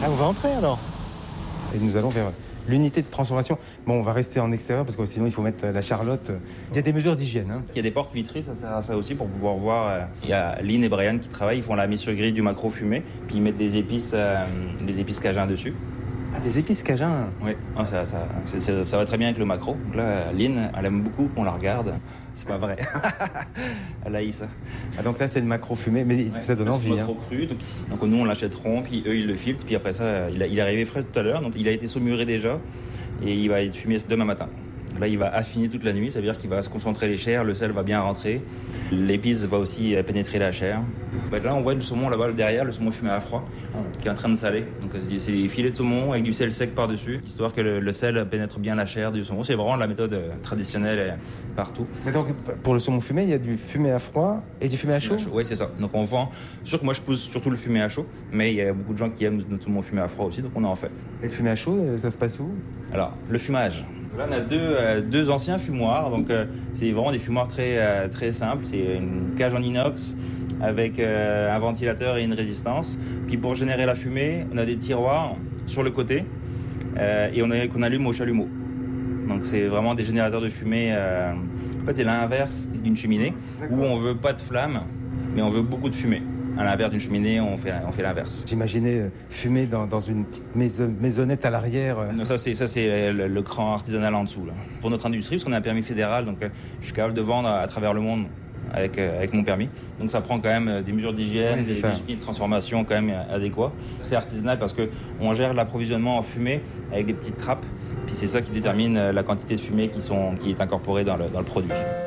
Ah, on va entrer alors. Et nous allons vers l'unité de transformation. Bon, on va rester en extérieur parce que sinon il faut mettre la charlotte. Il y a des mesures d'hygiène. Hein. Il y a des portes vitrées, ça sert à ça aussi pour pouvoir voir. Il y a Lynn et Brian qui travaillent, ils font la mise sur grille du maquereau fumé, puis ils mettent des épices cajun dessus. Ah, des épices cajun. Oui, ça va très bien avec le maquereau. Donc là, Lynn, elle aime beaucoup qu'on la regarde. C'est pas vrai. Elle haït ça. Ah, donc là, c'est le maquereau fumé, mais ça donne envie. C'est le maquereau cru. Donc nous, on l'achèteront, puis eux, ils le filtrent. Puis après ça, il est arrivé frais tout à l'heure, donc il a été saumuré déjà. Et il va être fumé demain matin. Là, il va affiner toute la nuit, ça veut dire qu'il va se concentrer les chairs, le sel va bien rentrer. L'épice va aussi pénétrer la chair. Là, on voit le saumon là-bas derrière, le saumon fumé à froid, qui est en train de saler. Donc c'est des filets de saumon avec du sel sec par-dessus, histoire que le sel pénètre bien la chair du saumon. C'est vraiment la méthode traditionnelle partout. Mais donc, pour le saumon fumé, il y a du fumé à froid et du fumé à chaud. Oui, c'est ça. Donc on vend, sûr que moi je pousse surtout le fumé à chaud, mais il y a beaucoup de gens qui aiment notre saumon fumé à froid aussi, donc on en fait. Et le fumé à chaud, ça se passe où? Alors, le fumage. Là, on a deux anciens fumoirs, donc c'est vraiment des fumoirs très simples. C'est une cage en inox avec un ventilateur et une résistance. Puis pour générer la fumée, on a des tiroirs sur le côté et qu'on allume au chalumeau. Donc c'est vraiment des générateurs de fumée. En fait, c'est l'inverse d'une cheminée où on veut pas de flamme, mais on veut beaucoup de fumée. À l'inverse d'une cheminée, on fait l'inverse. J'imaginais fumer dans une petite maisonnette à l'arrière. Non, ça c'est le cran artisanal en dessous. Là. Pour notre industrie, parce qu'on a un permis fédéral, donc je suis capable de vendre à travers le monde avec mon permis. Donc ça prend quand même des mesures d'hygiène, des outils de transformation quand même adéquats. C'est artisanal parce qu'on gère l'approvisionnement en fumée avec des petites trappes. Puis c'est ça qui détermine la quantité de fumée qui est incorporée dans le produit.